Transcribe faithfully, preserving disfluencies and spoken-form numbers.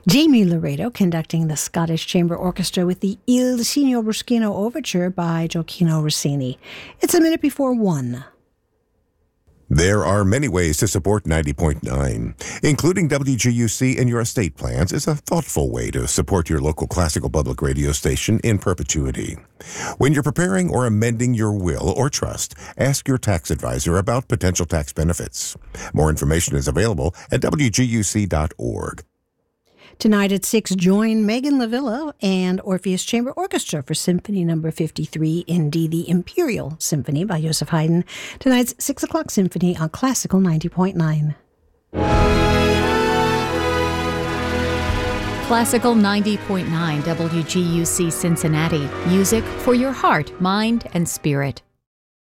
Jamie Laredo conducting the Scottish Chamber Orchestra with the Il Signo Ruschino Overture by Gioacchino Rossini. It's a minute before one. There are many ways to support ninety point nine. Including W G U C in your estate plans is a thoughtful way to support your local classical public radio station in perpetuity. When you're preparing or amending your will or trust, ask your tax advisor about potential tax benefits. More information is available at W G U C dot org. Tonight at six, join Megan Lavilla and Orpheus Chamber Orchestra for Symphony Number fifty-three in D, the Imperial Symphony by Joseph Haydn. Tonight's six o'clock symphony on Classical ninety point nine. Classical ninety point nine W G U C Cincinnati. Music for your heart, mind, and spirit.